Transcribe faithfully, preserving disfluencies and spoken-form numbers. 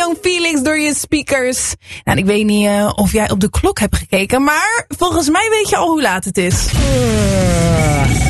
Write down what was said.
Strong Feelings door je speakers. Nou, ik weet niet uh, of jij op de klok hebt gekeken, maar volgens mij weet je al hoe laat het is. Uh.